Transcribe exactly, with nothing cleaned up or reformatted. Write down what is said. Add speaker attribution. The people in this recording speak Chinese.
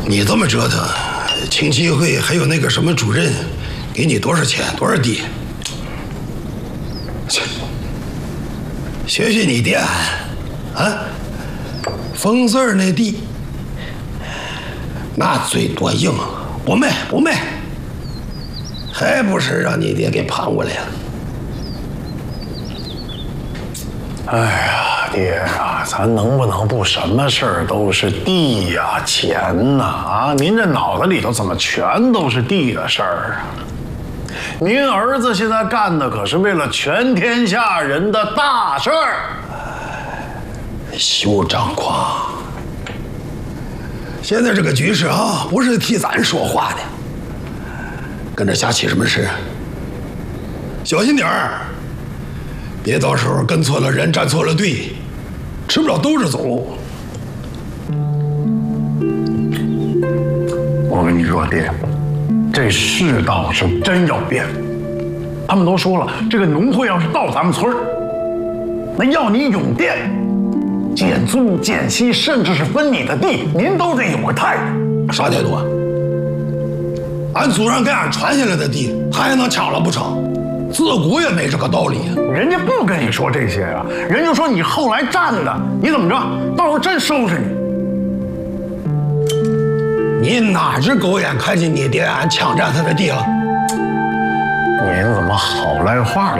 Speaker 1: 你这么折腾，青棋会还有那个什么主任，给你多少钱多少地？切，学学你爹啊，封字儿那地，那嘴多硬，不卖不卖，还不是让你爹给盘过来了？
Speaker 2: 哎呀，爹呀，咱能不能不什么事儿都是地呀、钱呐？啊，您这脑子里头怎么全都是地的事儿啊？您儿子现在干的可是为了全天下人的大事儿。
Speaker 1: 休张狂！现在这个局势啊，不是替咱说话的，跟着瞎起什么事？小心点儿！别到时候跟错了人，站错了队，吃不了兜着走。
Speaker 2: 我跟你说，爹，这世道是真要变。他们都说了，这个农会要是到咱们村儿，那要你永店，减租减息，甚至是分你的地，您都得有个态度。
Speaker 1: 啥态度啊？俺祖上给俺传下来的地，他还能抢了不成？自古也没这个道理。
Speaker 2: 人家不跟你说这些啊，人家说你后来占的，你怎么着？到时候真收拾
Speaker 1: 你。你哪只狗眼看见你爹俺抢占他的地了？
Speaker 2: 您怎么好赖话